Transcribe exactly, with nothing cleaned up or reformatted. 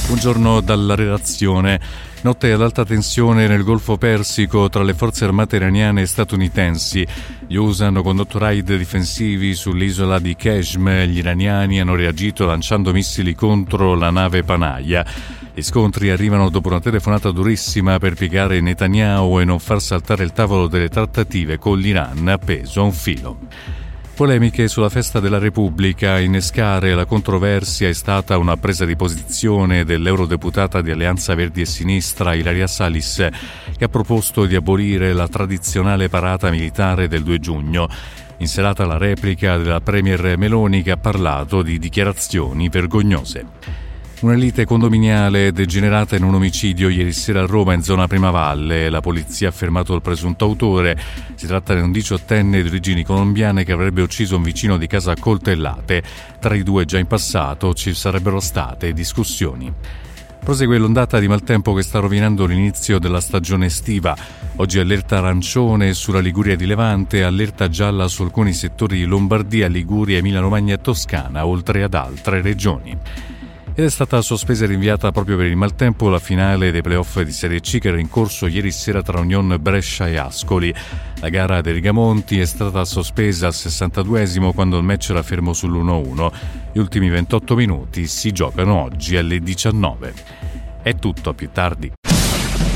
Buongiorno dalla redazione. Notte ad alta tensione nel Golfo Persico tra le forze armate iraniane e statunitensi. Gli U S A hanno condotto raid difensivi sull'isola di Qeshm. Gli iraniani hanno reagito lanciando missili contro la nave Panaia. Gli scontri arrivano dopo una telefonata durissima per piegare Netanyahu e non far saltare il tavolo delle trattative con l'Iran appeso a un filo. Polemiche sulla festa della Repubblica. A innescare la controversia è stata una presa di posizione dell'eurodeputata di Alleanza Verdi e Sinistra Ilaria Salis, che ha proposto di abolire la tradizionale parata militare del due giugno. In serata la replica della premier Meloni, che ha parlato di dichiarazioni vergognose. Una lite condominiale è degenerata in un omicidio ieri sera a Roma in zona Primavalle. La polizia ha fermato il presunto autore. Si tratta di un diciottenne di origini colombiane che avrebbe ucciso un vicino di casa a coltellate. Tra i due già in passato ci sarebbero state discussioni. Prosegue l'ondata di maltempo che sta rovinando l'inizio della stagione estiva. Oggi allerta arancione sulla Liguria di Levante, allerta gialla su alcuni settori di Lombardia, Liguria, Emilia-Romagna e Toscana, oltre ad altre regioni. Ed è stata sospesa e rinviata proprio per il maltempo la finale dei playoff di Serie C che era in corso ieri sera tra Union Brescia e Ascoli. La gara dei Rigamonti è stata sospesa al sessantaduesimo quando il match era fermo sull'uno a uno. Gli ultimi ventotto minuti si giocano oggi alle diciannove. È tutto, a più tardi.